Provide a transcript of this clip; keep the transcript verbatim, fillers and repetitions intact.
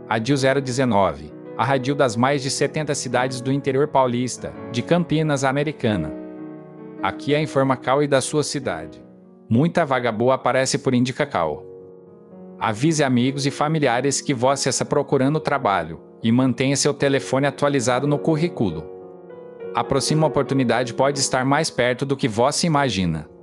A D I L zero dezenove, a rádio das mais de setenta cidades do interior paulista, de Campinas, Americana. Aqui é a Informacal e da sua cidade. Muita vaga boa aparece por Indicacal. Avise amigos e familiares que você está procurando trabalho e mantenha seu telefone atualizado no currículo. A próxima oportunidade pode estar mais perto do que você imagina.